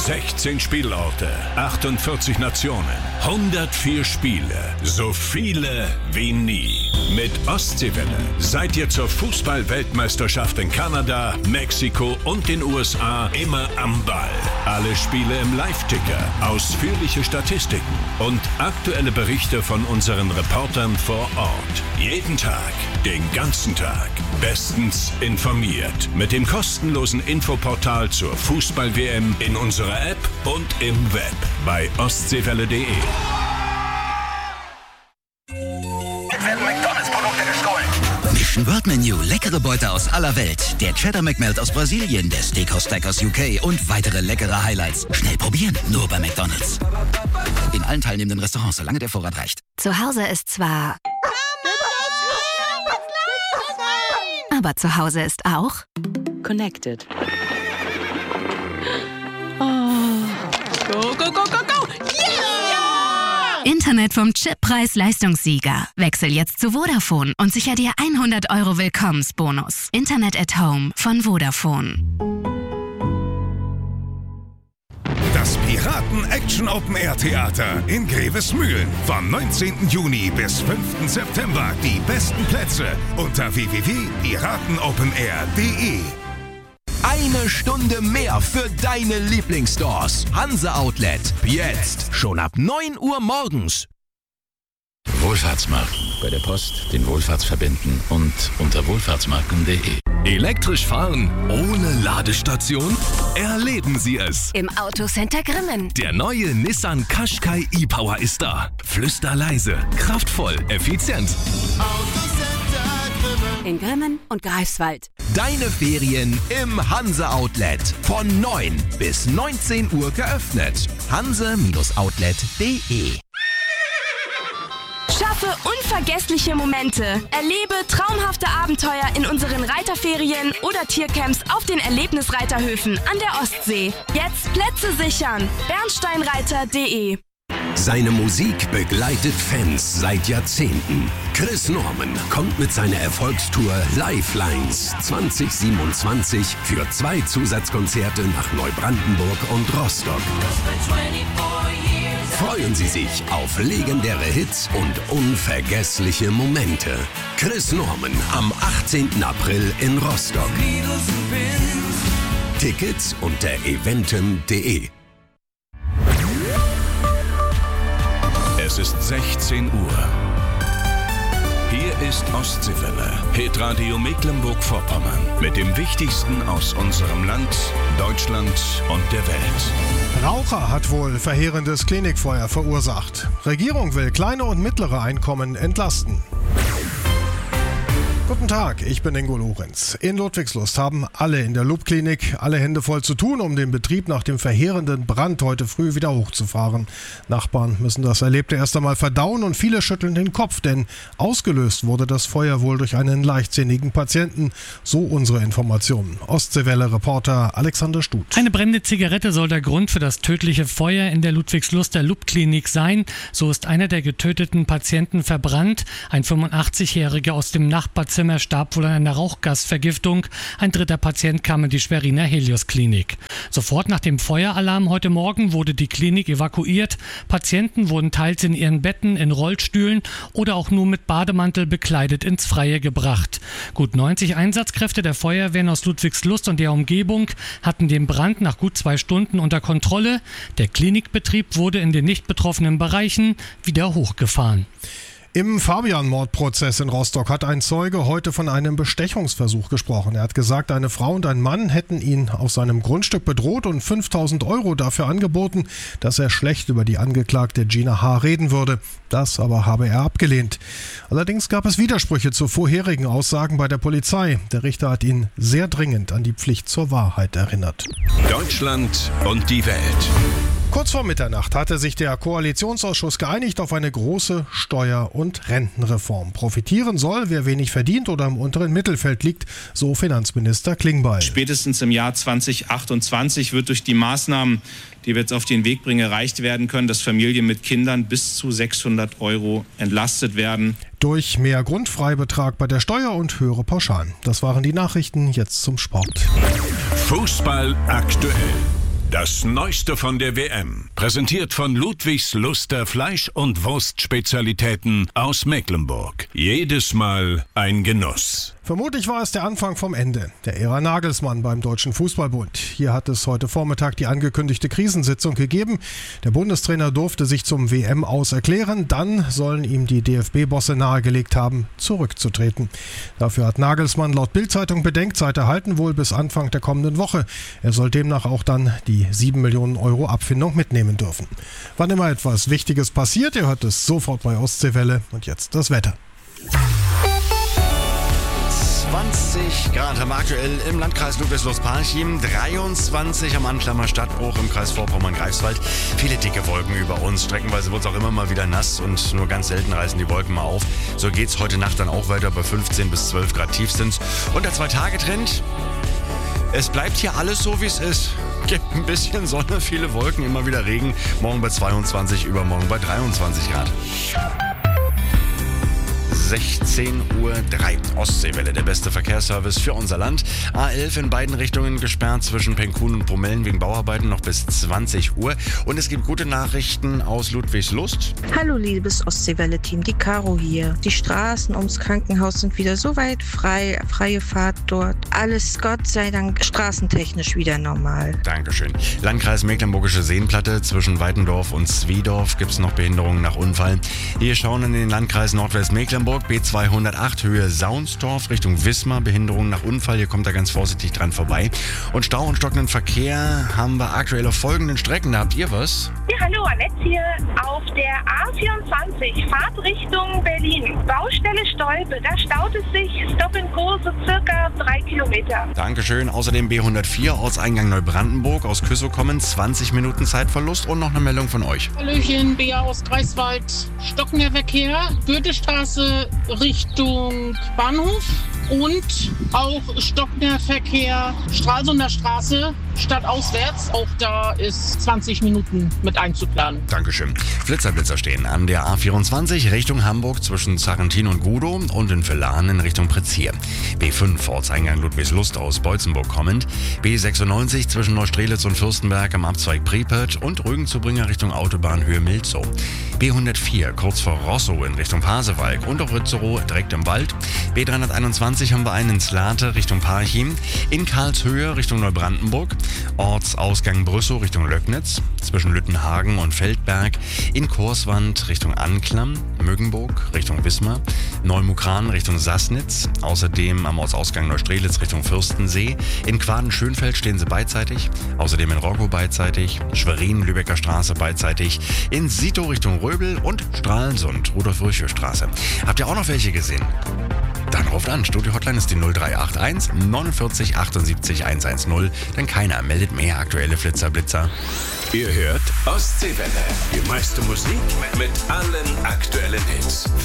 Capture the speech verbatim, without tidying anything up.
sechzehn Spielorte, achtundvierzig Nationen, hundertvier Spiele, so viele wie nie. Mit Ostseewelle seid ihr zur Fußball-Weltmeisterschaft in Kanada, Mexiko und den U S A immer am Ball. Alle Spiele im Live-Ticker, ausführliche Statistiken und aktuelle Berichte von unseren Reportern vor Ort. Jeden Tag, den ganzen Tag, bestens informiert. Mit dem kostenlosen Infoportal zur Fußball-W M in unserer App und im Web bei ostseewelle punkt de. Mission World Menu, leckere Beute aus aller Welt. Der Cheddar McMelt aus Brasilien, der Steakhouse Stack aus U K und weitere leckere Highlights. Schnell probieren, nur bei McDonald's. In allen teilnehmenden Restaurants, solange der Vorrat reicht. Zu Hause ist zwar... Aber zu Hause ist auch... Connected. Oh. Go, go, go, go, go! Yeah! Internet vom Chip-Preis-Leistungssieger. Wechsel jetzt zu Vodafone und sicher dir hundert Euro Willkommensbonus. Internet at Home von Vodafone. Das Piraten-Action-Open-Air-Theater in Grevesmühlen. Vom neunzehnten Juni bis fünften September. Die besten Plätze unter w w w punkt piraten open air punkt de. Eine Stunde mehr für deine Lieblingsstores. Hanse Outlet. Jetzt. Schon ab neun Uhr morgens. Wohlfahrtsmarken. Bei der Post den Wohlfahrtsverbänden und unter wohlfahrtsmarken punkt de. Elektrisch fahren ohne Ladestation? Erleben Sie es. Im Autocenter Grimmen. Der neue Nissan Qashqai e-Power ist da. Flüsterleise, kraftvoll, effizient. In Grimmen und Greifswald. Deine Ferien im Hanse Outlet. Von neun bis neunzehn Uhr geöffnet. hanse Outlet punkt de. Schaffe unvergessliche Momente. Erlebe traumhafte Abenteuer in unseren Reiterferien oder Tiercamps auf den Erlebnisreiterhöfen an der Ostsee. Jetzt Plätze sichern. bernsteinreiter punkt de. Seine Musik begleitet Fans seit Jahrzehnten. Chris Norman kommt mit seiner Erfolgstour Lifelines zwanzig siebenundzwanzig für zwei Zusatzkonzerte nach Neubrandenburg und Rostock. Freuen Sie sich auf legendäre Hits und unvergessliche Momente. Chris Norman am achtzehnten April in Rostock. Tickets unter eventim punkt de. Es ist sechzehn Uhr. Hier ist Ostseewelle, Hitradio Mecklenburg-Vorpommern mit dem Wichtigsten aus unserem Land, Deutschland und der Welt. Raucher hat wohl verheerendes Klinikfeuer verursacht. Regierung will kleine und mittlere Einkommen entlasten. Guten Tag, ich bin Ingo Lorenz. In Ludwigslust haben alle in der L U B-Klinik alle Hände voll zu tun, um den Betrieb nach dem verheerenden Brand heute früh wieder hochzufahren. Nachbarn müssen das Erlebte erst einmal verdauen und viele schütteln den Kopf, denn ausgelöst wurde das Feuer wohl durch einen leichtsinnigen Patienten. So unsere Informationen. Ostseewelle-Reporter Alexander Stut. Eine brennende Zigarette soll der Grund für das tödliche Feuer in der Ludwigsluster L U B-Klinik sein. So ist einer der getöteten Patienten verbrannt. Ein fünfundachtzigjähriger aus dem Nachbarzimmer starb wohl an einer Rauchgasvergiftung. Ein dritter Patient kam in die Schweriner Helios-Klinik. Sofort nach dem Feueralarm heute Morgen wurde die Klinik evakuiert. Patienten wurden teils in ihren Betten, in Rollstühlen oder auch nur mit Bademantel bekleidet ins Freie gebracht. Gut neunzig Einsatzkräfte der Feuerwehren aus Ludwigslust und der Umgebung hatten den Brand nach gut zwei Stunden unter Kontrolle. Der Klinikbetrieb wurde in den nicht betroffenen Bereichen wieder hochgefahren. Im Fabian-Mordprozess in Rostock hat ein Zeuge heute von einem Bestechungsversuch gesprochen. Er hat gesagt, eine Frau und ein Mann hätten ihn auf seinem Grundstück bedroht und fünftausend Euro dafür angeboten, dass er schlecht über die Angeklagte Gina H. reden würde. Das aber habe er abgelehnt. Allerdings gab es Widersprüche zu vorherigen Aussagen bei der Polizei. Der Richter hat ihn sehr dringend an die Pflicht zur Wahrheit erinnert. Deutschland und die Welt. Kurz vor Mitternacht hatte sich der Koalitionsausschuss geeinigt auf eine große Steuer- und Rentenreform. Profitieren soll, wer wenig verdient oder im unteren Mittelfeld liegt, so Finanzminister Klingbeil. Spätestens im Jahr zweitausendachtundzwanzig wird durch die Maßnahmen, die wir jetzt auf den Weg bringen, erreicht werden können, dass Familien mit Kindern bis zu sechshundert Euro entlastet werden. Durch mehr Grundfreibetrag bei der Steuer und höhere Pauschalen. Das waren die Nachrichten, jetzt zum Sport. Fußball aktuell. Das Neueste von der W M. Präsentiert von Ludwigs Luster Fleisch- und Wurstspezialitäten aus Mecklenburg. Jedes Mal ein Genuss. Vermutlich war es der Anfang vom Ende der Ära Nagelsmann beim Deutschen Fußballbund. Hier hat es heute Vormittag die angekündigte Krisensitzung gegeben. Der Bundestrainer durfte sich zum W M-Aus erklären. Dann sollen ihm die D F B-Bosse nahegelegt haben, zurückzutreten. Dafür hat Nagelsmann laut Bild-Zeitung Bedenkzeit erhalten, wohl bis Anfang der kommenden Woche. Er soll demnach auch dann die sieben Millionen Euro Abfindung mitnehmen dürfen. Wann immer etwas Wichtiges passiert, ihr hört es sofort bei Ostseewelle. Und jetzt das Wetter. zwanzig Grad haben wir aktuell im Landkreis Ludwigslust-Parchim, dreiundzwanzig am Anklammer Stadtbruch im Kreis Vorpommern-Greifswald. Viele dicke Wolken über uns, streckenweise wird es auch immer mal wieder nass und nur ganz selten reißen die Wolken mal auf. So geht es heute Nacht dann auch weiter bei fünfzehn bis zwölf Grad Tiefstens. Und der Zwei-Tage-Trend, es bleibt hier alles so, wie es ist. Gibt ein bisschen Sonne, viele Wolken, immer wieder Regen. Morgen bei zweiundzwanzig, übermorgen bei dreiundzwanzig Grad. sechzehn Uhr drei. Ostseewelle, der beste Verkehrsservice für unser Land. A elf in beiden Richtungen gesperrt zwischen Penkhuhn und Bromellen wegen Bauarbeiten noch bis zwanzig Uhr. Und es gibt gute Nachrichten aus Ludwigslust. Hallo liebes Ostseewelle-Team, die Caro hier. Die Straßen ums Krankenhaus sind wieder so weit frei, freie Fahrt dort. Alles Gott sei Dank straßentechnisch wieder normal. Dankeschön. Landkreis Mecklenburgische Seenplatte zwischen Weitendorf und Zwiedorf gibt es noch Behinderungen nach Unfall. Wir schauen in den Landkreis Nordwestmecklenburg. B zweihundertacht Höhe Saunsdorf Richtung Wismar, Behinderung nach Unfall, hier kommt er ganz vorsichtig dran vorbei. Und Stau und stockenden Verkehr haben wir aktuell auf folgenden Strecken, da habt ihr was? Ja, hallo, Annette hier. Auf der A vierundzwanzig, Fahrtrichtung Berlin, Baustelle Stolpe, da staut es sich, Stop and Go, so circa drei Kilometer. Dankeschön. Außerdem B hundertvier, Ortseingang Neubrandenburg, aus Küssow kommen, zwanzig Minuten Zeitverlust und noch eine Meldung von euch. Hallöchen, Bea aus Greifswald, stockender Verkehr, Goethestraße Richtung Bahnhof und auch stockender Verkehr Stralsunder Straße stadtauswärts. Auch da ist zwanzig Minuten mit einzuplanen. Dankeschön. Flitzerblitzer stehen an der A vierundzwanzig Richtung Hamburg zwischen Sarrentin und Gudow und in Villan in Richtung Prezier. B fünf Ortseingang Ludwigslust aus Beutzenburg kommend. B sechsundneunzig zwischen Neustrelitz und Fürstenberg am Abzweig Priepert und Rügen-zu-Bringer Richtung Autobahn Höhe Milzow. B hundertvier kurz vor Rosso in Richtung Pasewalk und auch Ritzerow direkt im Wald. B dreihunderteinundzwanzig haben wir einen in Slate Richtung Parchim. In Karlshöhe Richtung Neubrandenburg. Ortsausgang Brüssow Richtung Löcknitz. Zwischen Lüttenhagen und Feldberg. In Korswand Richtung Anklam. Mögenburg Richtung Wismar. Neumukran Richtung Sassnitz. Außerdem am Ortsausgang Neustrelitz Richtung Fürstensee. In Quaden-Schönfeld stehen sie beidseitig. Außerdem in Roggow beidseitig. Schwerin, Lübecker Straße beidseitig. In Sito Richtung Röbel und Stralsund, Rudolf-Virchow-Straße. Habt ihr auch noch welche gesehen? Dann ruft an. Studio-Hotline ist die null drei acht eins neunundvierzig achtundsiebzig hundertzehn. Denn keiner meldet mehr aktuelle Flitzerblitzer. Ihr hört Ostseewelle. Die meiste Musik mit allen aktuellen Hits.